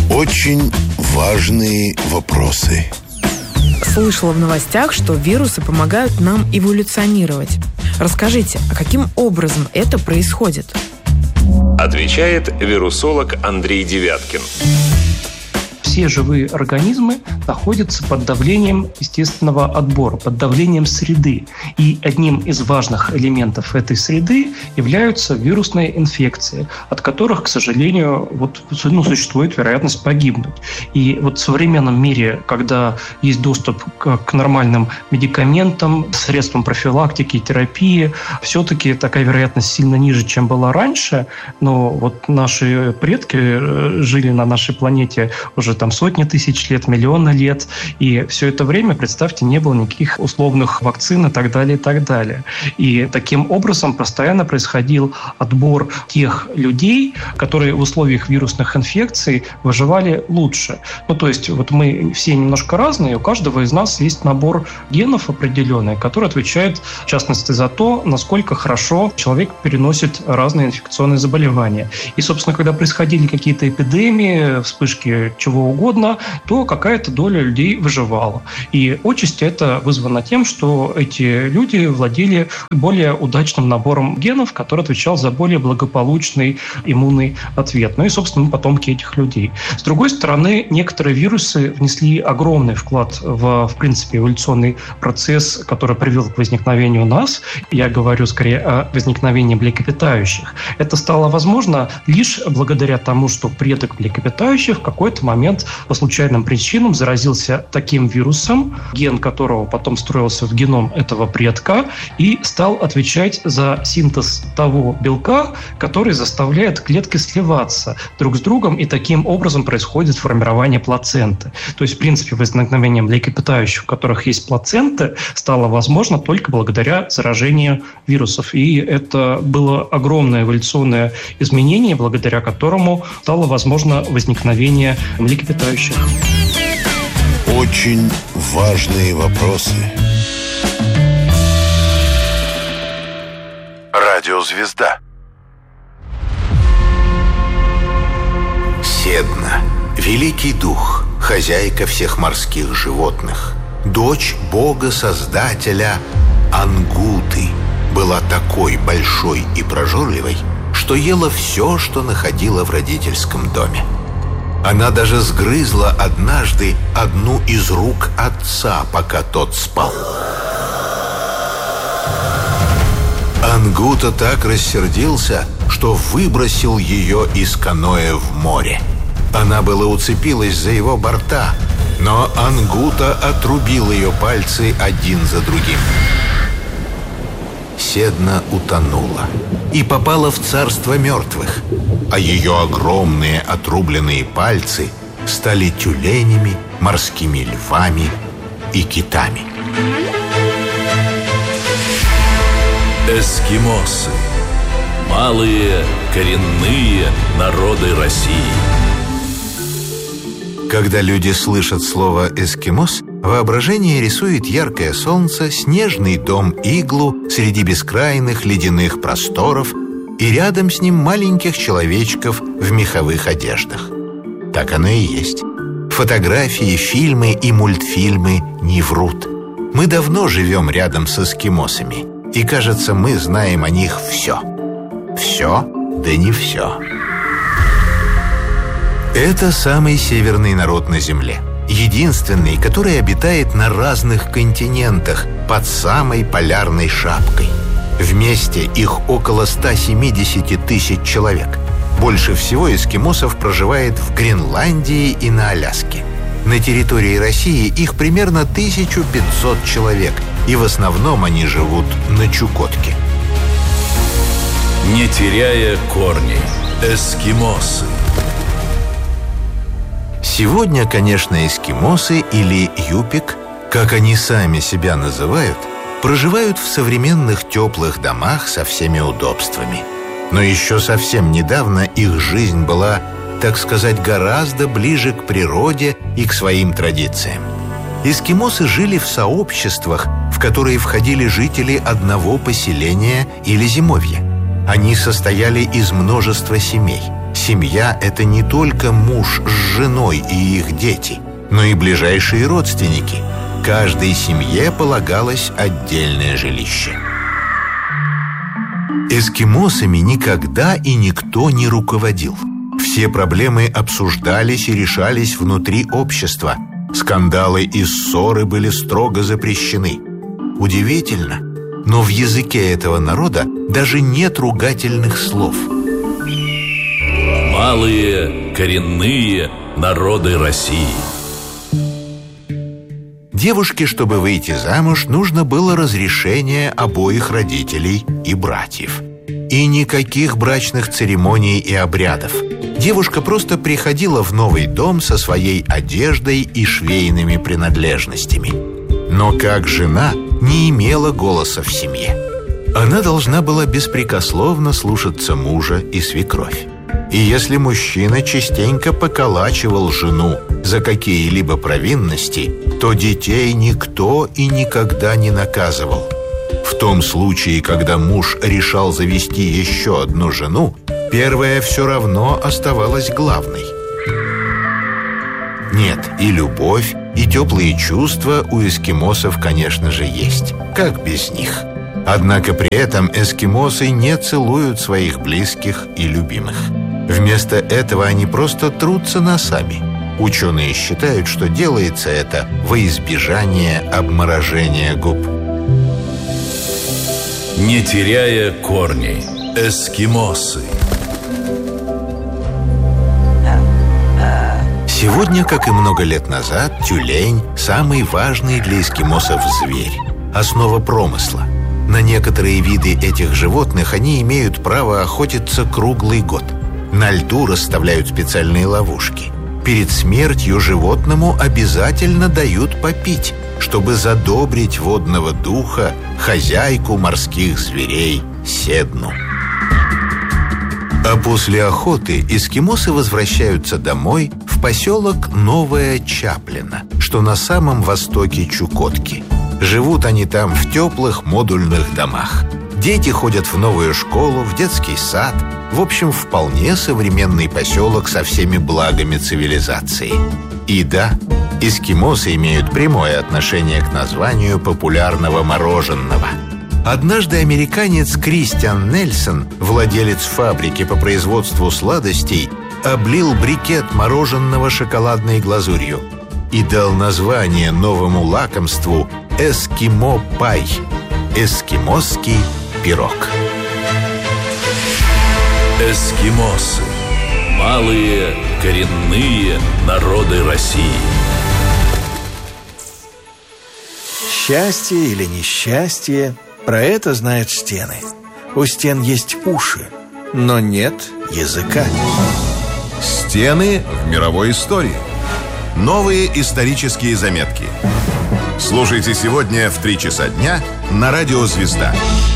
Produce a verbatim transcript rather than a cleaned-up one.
Очень важные вопросы. Слышала в новостях, что вирусы помогают нам эволюционировать. Расскажите, а каким образом это происходит? Отвечает вирусолог Андрей Девяткин. Все живые организмы находятся под давлением естественного отбора, под давлением среды. И одним из важных элементов этой среды являются вирусные инфекции, от которых, к сожалению, вот, ну, существует вероятность погибнуть. И вот в современном мире, когда есть доступ к, к нормальным медикаментам, средствам профилактики, терапии, все-таки такая вероятность сильно ниже, чем была раньше. Но вот наши предки жили на нашей планете уже там сотни тысяч лет, миллионы лет. И все это время, представьте, не было никаких условных вакцин и так далее, и так далее. И таким образом постоянно происходил отбор тех людей, которые в условиях вирусных инфекций выживали лучше. Ну, то есть вот мы все немножко разные, у каждого из нас есть набор генов определенный, который отвечает, в частности, за то, насколько хорошо человек переносит разные инфекционные заболевания. И, собственно, когда происходили какие-то эпидемии, вспышки чего угодно, то какая-то доля людей выживала. И отчасти это вызвано тем, что эти люди владели более удачным набором генов, который отвечал за более благополучный иммунный ответ. Ну и, собственно, потомки этих людей. С другой стороны, некоторые вирусы внесли огромный вклад в, в принципе, эволюционный процесс, который привел к возникновению нас. Я говорю скорее о возникновении млекопитающих. Это стало возможно лишь благодаря тому, что предок млекопитающих в какой-то момент по случайным причинам заразился таким вирусом, ген которого потом встроился в геном этого предка и стал отвечать за синтез того белка, который заставляет клетки сливаться друг с другом, и таким образом происходит формирование плаценты. То есть, в принципе, возникновение млекопитающих, у которых есть плаценты, стало возможно только благодаря заражению вирусов. И это было огромное эволюционное изменение, благодаря которому стало возможно возникновение млекопитающих. Очень важные вопросы. Радиозвезда. Седна, великий дух, хозяйка всех морских животных, дочь бога-создателя Ангуты, была такой большой и прожорливой, что ела все, что находила в родительском доме. Она даже сгрызла однажды одну из рук отца, пока тот спал. Ангута так рассердился, что выбросил ее из каноэ в море. Она была уцепилась за его борта, но Ангута отрубил ее пальцы один за другим. Седна утонула и попала в царство мертвых, а ее огромные отрубленные пальцы стали тюленями, морскими львами и китами. Эскимосы. Малые коренные народы России. Когда люди слышат слово «эскимос», воображение рисует яркое солнце, снежный дом-иглу среди бескрайных ледяных просторов и рядом с ним маленьких человечков в меховых одеждах. Так оно и есть. Фотографии, фильмы и мультфильмы не врут. Мы давно живем рядом с эскимосами, и, кажется, мы знаем о них все. Все, да не все. Это самый северный народ на Земле. Единственный, который обитает на разных континентах под самой полярной шапкой. Вместе их около ста семидесяти тысяч человек. Больше всего эскимосов проживает в Гренландии и на Аляске. На территории России их примерно тысяча пятьсот человек, и в основном они живут на Чукотке. Не теряя корней. Эскимосы. Сегодня, конечно, эскимосы или юпик, как они сами себя называют, проживают в современных теплых домах со всеми удобствами. Но еще совсем недавно их жизнь была, так сказать, гораздо ближе к природе и к своим традициям. Эскимосы жили в сообществах, в которые входили жители одного поселения или зимовья. Они состояли из множества семей. Семья – это не только муж с женой и их дети, но и ближайшие родственники. Каждой семье полагалось отдельное жилище. Эскимосами никогда и никто не руководил. Все проблемы обсуждались и решались внутри общества. Скандалы и ссоры были строго запрещены. Удивительно, но в языке этого народа даже нет ругательных слов. Малые коренные народы России. Девушке, чтобы выйти замуж, нужно было разрешение обоих родителей и братьев. И никаких брачных церемоний и обрядов. Девушка просто приходила в новый дом со своей одеждой и швейными принадлежностями. Но как жена не имела голоса в семье. Она должна была беспрекословно слушаться мужа и свекровь. И если мужчина частенько поколачивал жену за какие-либо провинности, то детей никто и никогда не наказывал. В том случае, когда муж решал завести еще одну жену, первая все равно оставалась главной. Нет, и любовь, и теплые чувства у эскимосов, конечно же, есть. Как без них? Однако при этом эскимосы не целуют своих близких и любимых. Вместо этого они просто трутся носами. Ученые считают, что делается это во избежание обморожения губ. Не теряя корней. Эскимосы. Сегодня, как и много лет назад, тюлень – самый важный для эскимосов зверь, основа промысла. На некоторые виды этих животных они имеют право охотиться круглый год. На льду расставляют специальные ловушки. Перед смертью животному обязательно дают попить, чтобы задобрить водного духа, хозяйку морских зверей Седну. А после охоты эскимосы возвращаются домой в поселок Новая Чаплина, что на самом востоке Чукотки. Живут они там в теплых модульных домах. Дети ходят в новую школу, в детский сад. В общем, вполне современный поселок со всеми благами цивилизации. И да, эскимосы имеют прямое отношение к названию популярного мороженого. Однажды американец Кристиан Нельсон, владелец фабрики по производству сладостей, облил брикет мороженого шоколадной глазурью и дал название новому лакомству «Эскимо-пай» – эскимосский пирог. Эскимосы. Малые коренные народы России. Счастье или несчастье – про это знают стены. У стен есть уши, но нет языка. Стены в мировой истории. Новые исторические заметки. Слушайте сегодня в три часа дня на радио «Звезда».